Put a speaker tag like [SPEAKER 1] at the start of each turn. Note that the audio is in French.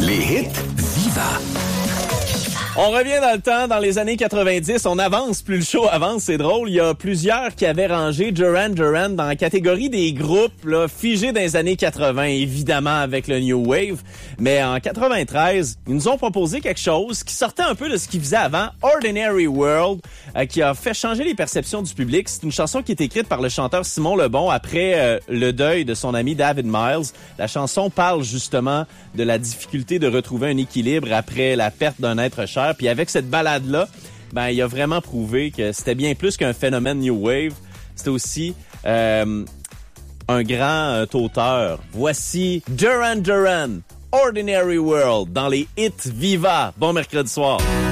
[SPEAKER 1] Les hits Viva.
[SPEAKER 2] On revient dans le temps, dans les années 90. On avance, plus le show avance, c'est drôle. Il y a plusieurs qui avaient rangé Duran Duran dans la catégorie des groupes là, figés dans les années 80, évidemment avec le New Wave. Mais en 93, ils nous ont proposé quelque chose qui sortait un peu de ce qu'ils faisaient avant, Ordinary World, qui a fait changer les perceptions du public. C'est une chanson qui est écrite par le chanteur Simon Le Bon après le deuil de son ami David Miles. La chanson parle justement de la difficulté de retrouver un équilibre après la perte d'un être cher. Puis avec cette balade-là, ben il a vraiment prouvé que c'était bien plus qu'un phénomène New Wave. C'était aussi un grand auteur. Voici Duran Duran, Ordinary World, dans les hits Viva. Bon mercredi soir.